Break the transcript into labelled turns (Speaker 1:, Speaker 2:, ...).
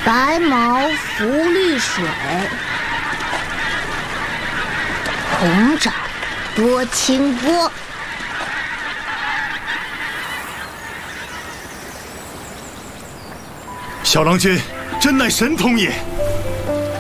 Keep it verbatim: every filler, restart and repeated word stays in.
Speaker 1: 白毛浮绿水，红掌拨清波。
Speaker 2: 小郎君真乃神童也。